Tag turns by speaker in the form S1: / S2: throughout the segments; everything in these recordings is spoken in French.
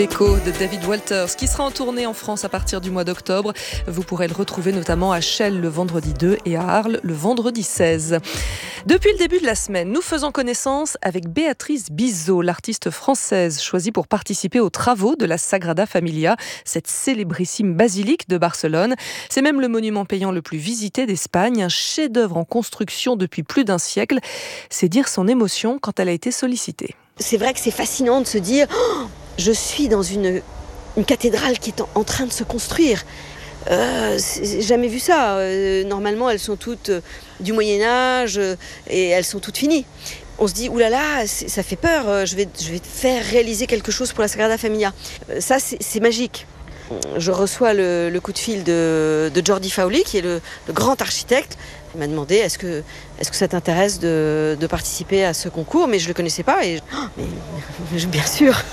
S1: Écho de David Walters, qui sera en tournée en France à partir du mois d'octobre. Vous pourrez le retrouver notamment à Chelles le vendredi 2 et à Arles le vendredi 16. Depuis le début de la semaine, nous faisons connaissance avec Béatrice Bizot, l'artiste française choisie pour participer aux travaux de la Sagrada Familia, cette célébrissime basilique de Barcelone. C'est même le monument payant le plus visité d'Espagne, un chef-d'œuvre en construction depuis plus d'un siècle. C'est dire son émotion quand elle a été sollicitée.
S2: C'est vrai que c'est fascinant de se dire je suis dans une cathédrale qui est en train de se construire. J'ai jamais vu ça. Normalement, elles sont toutes du Moyen-Âge et elles sont toutes finies. On se dit, oulala, ça fait peur, je vais faire réaliser quelque chose pour la Sagrada Familia. Ça, c'est magique. Je reçois le coup de fil de Jordi Fauli, qui est le grand architecte. Il m'a demandé, est-ce que ça t'intéresse de participer à ce concours ? Mais je ne le connaissais pas et bien sûr.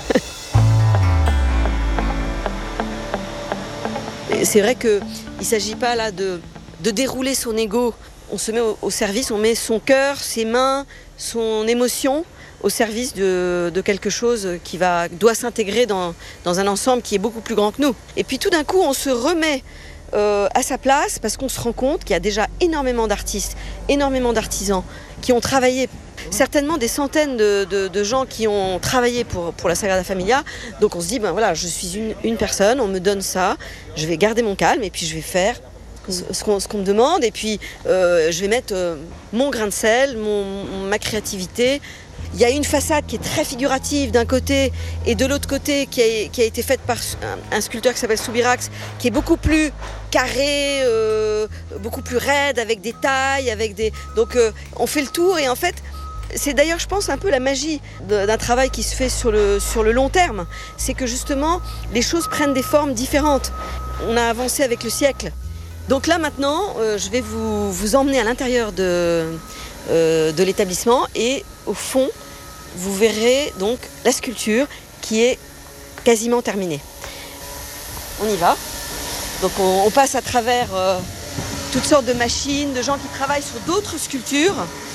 S2: C'est vrai qu'il ne s'agit pas là de dérouler son ego. On se met au service, on met son cœur, ses mains, son émotion au service de quelque chose qui doit s'intégrer dans un ensemble qui est beaucoup plus grand que nous. Et puis tout d'un coup, on se remet à sa place parce qu'on se rend compte qu'il y a déjà énormément d'artistes, énormément d'artisans qui ont travaillé. Certainement des centaines de gens qui ont travaillé pour la Sagrada Familia. Donc on se dit, je suis une personne, on me donne ça, je vais garder mon calme et puis je vais faire ce qu'on me demande. Et puis je vais mettre mon grain de sel, ma créativité. Il y a une façade qui est très figurative d'un côté et de l'autre côté qui a été faite par un sculpteur qui s'appelle Subirax, qui est beaucoup plus carré, beaucoup plus raide, avec des tailles, donc on fait le tour et en fait, c'est d'ailleurs, je pense, un peu la magie d'un travail qui se fait sur le long terme. C'est que justement, les choses prennent des formes différentes. On a avancé avec le siècle. Donc là, maintenant, je vais vous emmener à l'intérieur de l'établissement et au fond, vous verrez donc la sculpture qui est quasiment terminée. On y va. Donc on passe à travers toutes sortes de machines, de gens qui travaillent sur d'autres sculptures.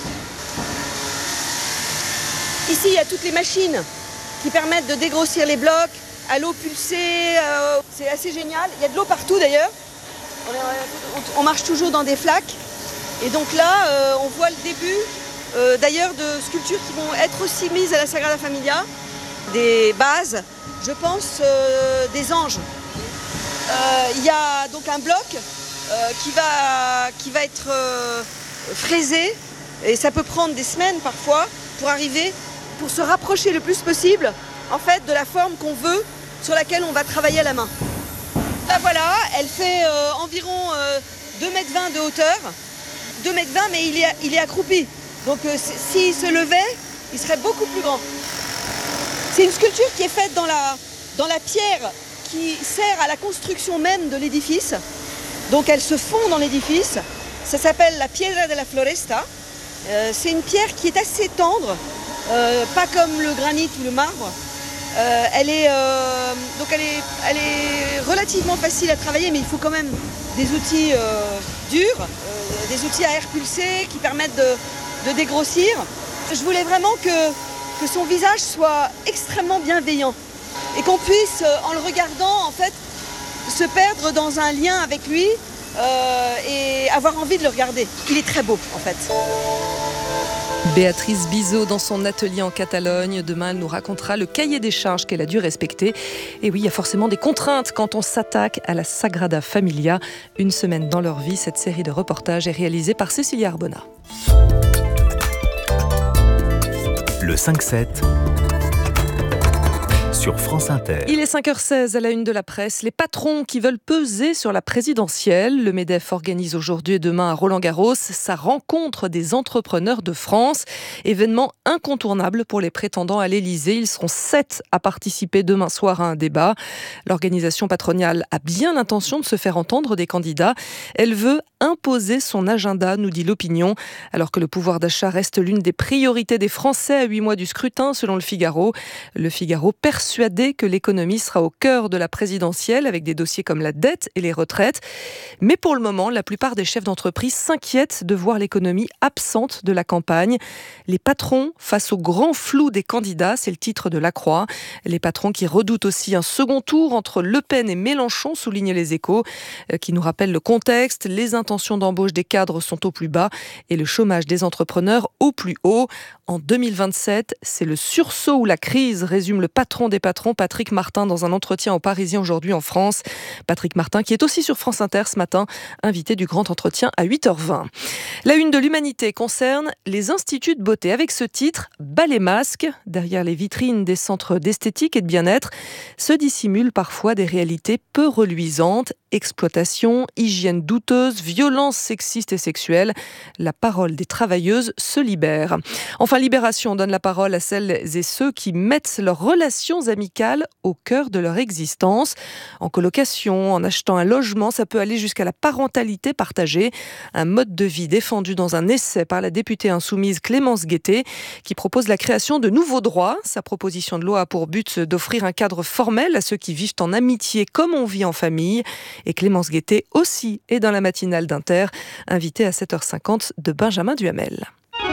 S2: Ici, il y a toutes les machines qui permettent de dégrossir les blocs à l'eau pulsée. C'est assez génial. Il y a de l'eau partout d'ailleurs. On marche toujours dans des flaques. Et donc là, on voit le début d'ailleurs de sculptures qui vont être aussi mises à la Sagrada Familia. Des bases, je pense, des anges. Il y a donc un bloc qui va être fraisé. Et ça peut prendre des semaines parfois pour se rapprocher le plus possible en fait de la forme qu'on veut, sur laquelle on va travailler à la main. Là voilà, elle fait environ 2,20 m de hauteur. 2,20 m, mais il est accroupi. Donc s'il se levait, il serait beaucoup plus grand. C'est une sculpture qui est faite dans la pierre qui sert à la construction même de l'édifice. Donc elle se fond dans l'édifice. Ça s'appelle la Piedra de la Floresta. C'est une pierre qui est assez tendre, pas comme le granit ou le marbre. Elle est relativement facile à travailler, mais il faut quand même des outils durs, des outils à air pulsé qui permettent de dégrossir. Je voulais vraiment que son visage soit extrêmement bienveillant et qu'on puisse, en le regardant, en fait, se perdre dans un lien avec lui et avoir envie de le regarder. Il est très beau, en fait.
S1: Béatrice Bizot dans son atelier en Catalogne. Demain, elle nous racontera le cahier des charges qu'elle a dû respecter. Et oui, il y a forcément des contraintes quand on s'attaque à la Sagrada Familia. Une semaine dans leur vie, cette série de reportages est réalisée par Cécilia Arbona.
S3: Le 5-7 sur France Inter.
S1: Il est 5h16 à la une de la presse. Les patrons qui veulent peser sur la présidentielle. Le MEDEF organise aujourd'hui et demain à Roland-Garros sa rencontre des entrepreneurs de France. Événement incontournable pour les prétendants à l'Élysée. Ils seront 7 à participer demain soir à un débat. L'organisation patronale a bien l'intention de se faire entendre des candidats. Elle veut imposer son agenda, nous dit l'opinion, alors que le pouvoir d'achat reste l'une des priorités des Français à 8 mois du scrutin, selon le Figaro. Le Figaro persuadé que l'économie sera au cœur de la présidentielle, avec des dossiers comme la dette et les retraites. Mais pour le moment, la plupart des chefs d'entreprise s'inquiètent de voir l'économie absente de la campagne. Les patrons face au grand flou des candidats, c'est le titre de La Croix. Les patrons qui redoutent aussi un second tour entre Le Pen et Mélenchon, soulignent Les Échos, qui nous rappellent le contexte. Les intentions d'embauche des cadres sont au plus bas et le chômage des entrepreneurs au plus haut. En 2027, c'est le sursaut ou la crise, résume le patron des patrons, Patrick Martin, dans un entretien aux Parisiens aujourd'hui en France. Patrick Martin qui est aussi sur France Inter ce matin, invité du grand entretien à 8h20. La une de l'Humanité concerne les instituts de beauté avec ce titre « Bas les masques ». Derrière les vitrines des centres d'esthétique et de bien-être se dissimulent parfois des réalités peu reluisantes. Exploitation, hygiène douteuse, violences sexistes et sexuelles. La parole des travailleuses se libère. Enfin, Libération donne la parole à celles et ceux qui mettent leurs relations amicales au cœur de leur existence. En colocation, en achetant un logement, ça peut aller jusqu'à la parentalité partagée. Un mode de vie défendu dans un essai par la députée insoumise Clémence Guettet, qui propose la création de nouveaux droits. Sa proposition de loi a pour but d'offrir un cadre formel à ceux qui vivent en amitié comme on vit en famille. Et Clémence Guettet aussi est dans la matinale d'Inter, invitée à 7h50 de Benjamin Duhamel.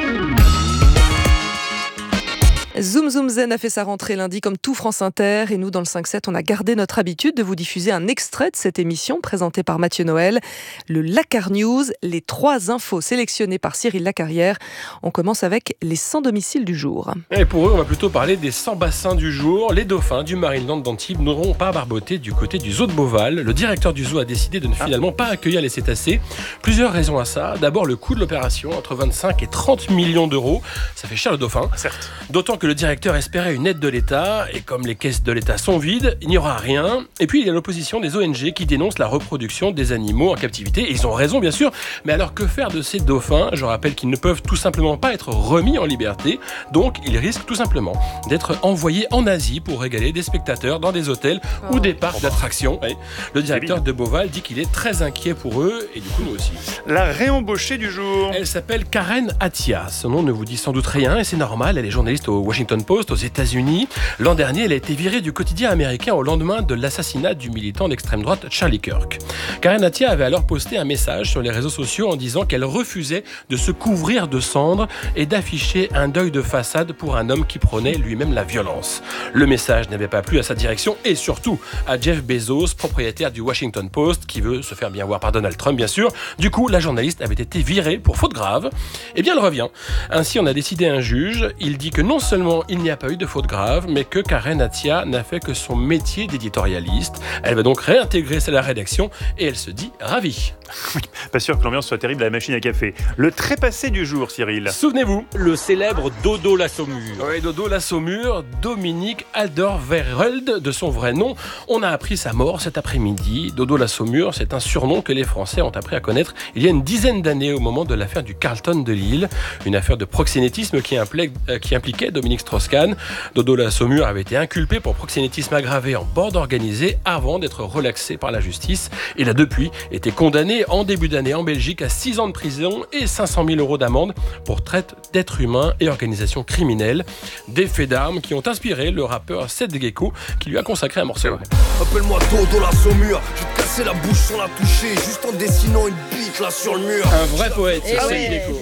S1: Zoom Zoom Zen a fait sa rentrée lundi comme tout France Inter et nous dans le 5-7 on a gardé notre habitude de vous diffuser un extrait de cette émission présentée par Mathieu Noël, le Lacar News, les 3 infos sélectionnées par Cyril Lacarrière. On commence avec les sans domicile du jour.
S4: Et pour eux on va plutôt parler des sans bassins du jour. Les dauphins du Marineland d'Antibes n'auront pas barboté du côté du zoo de Beauval. Le directeur du zoo a décidé de ne finalement pas accueillir les cétacés. Plusieurs raisons à ça. D'abord le coût de l'opération, entre 25 et 30 millions d'euros. Ça fait cher le dauphin.
S5: Certes.
S4: D'autant que le directeur espérait une aide de l'État, et comme les caisses de l'État sont vides, il n'y aura rien. Et puis il y a l'opposition des ONG qui dénoncent la reproduction des animaux en captivité, et ils ont raison bien sûr, mais alors que faire de ces dauphins ? Je rappelle qu'ils ne peuvent tout simplement pas être remis en liberté, donc ils risquent tout simplement d'être envoyés en Asie pour régaler des spectateurs dans des hôtels ou des parcs d'attractions. Ouais. Le directeur de Beauval dit qu'il est très inquiet pour eux, et du coup nous aussi.
S5: La réembauchée du jour.
S4: Elle s'appelle Karen Attia. Son nom ne vous dit sans doute rien, et c'est normal, elle est journaliste au Washington Post aux États-Unis. L'an dernier, elle a été virée du quotidien américain au lendemain de l'assassinat du militant d'extrême droite Charlie Kirk. Karen Attia avait alors posté un message sur les réseaux sociaux en disant qu'elle refusait de se couvrir de cendres et d'afficher un deuil de façade pour un homme qui prônait lui-même la violence. Le message n'avait pas plu à sa direction et surtout à Jeff Bezos, propriétaire du Washington Post, qui veut se faire bien voir par Donald Trump, bien sûr. Du coup, la journaliste avait été virée pour faute grave. Eh bien, elle revient. Ainsi, on a décidé un juge. Il dit que non seulement il n'y a pas eu de faute grave, mais que Karen Attia n'a fait que son métier d'éditorialiste. Elle va donc réintégrer la rédaction et elle se dit ravie.
S5: Oui, pas sûr que l'ambiance soit terrible à la machine à café. Le trépassé du jour, Cyril.
S4: Souvenez-vous,
S6: le célèbre Dodo la Saumure.
S4: Oui, Dodo la Saumure, Dominique Alderweireld de son vrai nom. On a appris sa mort cet après-midi. Dodo la Saumure, c'est un surnom que les Français ont appris à connaître il y a une dizaine d'années au moment de l'affaire du Carlton de Lille. Une affaire de proxénétisme qui impliquait Dominique Strauss-Kahn. Dodo la Saumure avait été inculpé pour proxénétisme aggravé en bande organisée avant d'être relaxé par la justice. Il a depuis été condamné en début d'année en Belgique à 6 ans de prison et 500 000 € d'amende pour traite d'êtres humains et organisation criminelle. Des faits d'armes qui ont inspiré le rappeur Seth Gecko qui lui a consacré un morceau.
S7: Appelle-moi Dodo la Saumure, je vais te casser la bouche sans la toucher, juste en dessinant une bite là sur le mur.
S4: Un vrai poète, ce Seth Gecko.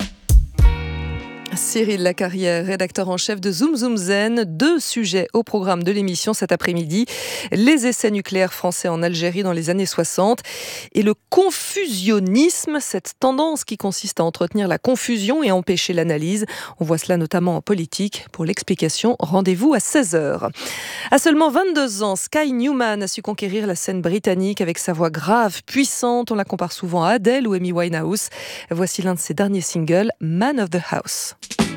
S1: Cyril Lacarrière, rédacteur en chef de Zoom Zoom Zen. 2 sujets au programme de l'émission cet après-midi. Les essais nucléaires français en Algérie dans les années 60 et le confusionnisme, cette tendance qui consiste à entretenir la confusion et à empêcher l'analyse. On voit cela notamment en politique. Pour l'explication, rendez-vous à 16h. À seulement 22 ans, Sky Newman a su conquérir la scène britannique avec sa voix grave, puissante. On la compare souvent à Adele ou Amy Winehouse. Voici l'un de ses derniers singles, Man of the House.